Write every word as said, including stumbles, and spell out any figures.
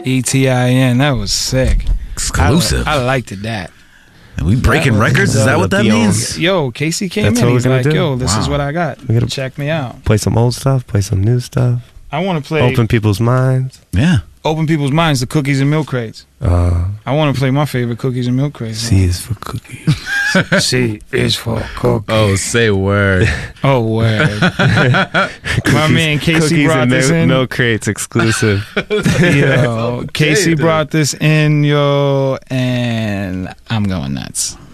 E T I N. That was sick. Exclusive. I, I liked it, that. Are we breaking That was- records? Is that what that Beyond. means? Yo, Casey came That's in. what He's we're gonna like, do. yo, this is Wow. what I got. We're gonna- Check me out. Play some old stuff, play some new stuff. I want to play Open open. people's minds. Yeah. people's minds, the cookies and milk crates. Uh, I want to play my favorite cookies and milk crates. C is for cookies. C is for cookies. Oh, say word. Oh, word. My man Casey Cookies brought and this milk, in. milk crates exclusive. Yo, Casey dude. brought this in, yo, and I'm going nuts.